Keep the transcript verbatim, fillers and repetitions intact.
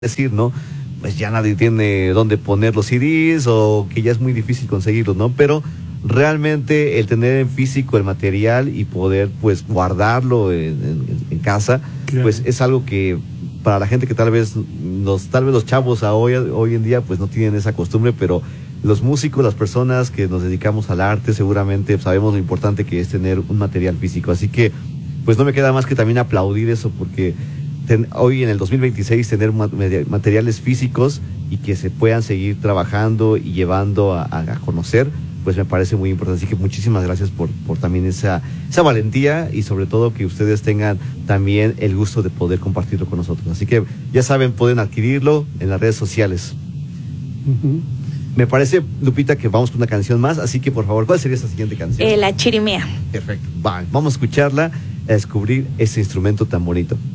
decir, ¿no? Pues ya nadie tiene dónde poner los C Ds o que ya es muy difícil conseguirlos, ¿no? Pero realmente el tener en físico el material y poder pues guardarlo en, en, en casa, claro, pues es algo que para la gente que tal vez los, tal vez los chavos a hoy, hoy en día pues no tienen esa costumbre, pero los músicos, las personas que nos dedicamos al arte seguramente sabemos lo importante que es tener un material físico. Así que pues no me queda más que también aplaudir eso, porque ten, hoy en el dos mil veintiséis tener materiales físicos y que se puedan seguir trabajando y llevando a, a conocer, pues me parece muy importante. Así que muchísimas gracias por, por también esa, esa valentía y sobre todo que ustedes tengan también el gusto de poder compartirlo con nosotros. Así que ya saben, pueden adquirirlo en las redes sociales. Uh-huh. Me parece, Lupita, que vamos con una canción más, así que por favor, ¿cuál sería esa siguiente canción? Eh, la chirimea. Perfecto, va, vamos a escucharla, a descubrir ese instrumento tan bonito.